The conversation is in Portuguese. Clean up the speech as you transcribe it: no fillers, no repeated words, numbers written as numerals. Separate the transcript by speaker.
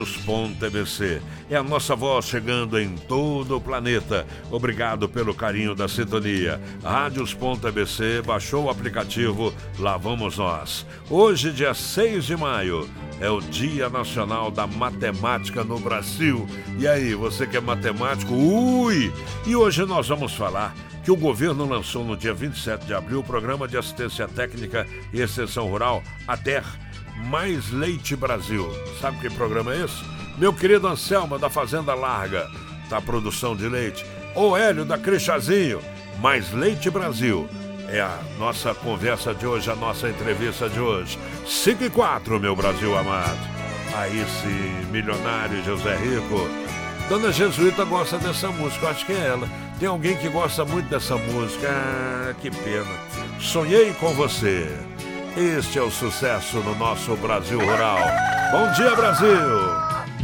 Speaker 1: TBC. É a nossa voz chegando em todo o planeta. Obrigado pelo carinho da sintonia. Rádios.tbc, baixou o aplicativo, lá vamos nós. Hoje, dia 6 de maio, é o Dia Nacional da Matemática no Brasil. E aí, você que é matemático? Ui! E hoje nós vamos falar que o governo lançou no dia 27 de abril o Programa de Assistência Técnica e Extensão Rural, ATER, Mais Leite Brasil. Sabe que programa é esse? Meu querido Anselmo, da Fazenda Larga, da produção de leite. Ô Hélio, da Crichazinho, Mais Leite Brasil. É a nossa conversa de hoje, a nossa entrevista de hoje. 5 e 4, meu Brasil amado. Aí sim, milionário José Rico. Dona Jesuíta gosta dessa música, eu acho que é ela. Tem alguém que gosta muito dessa música. Ah, que pena. Sonhei com você. Este é o sucesso no nosso Brasil Rural. Bom dia, Brasil!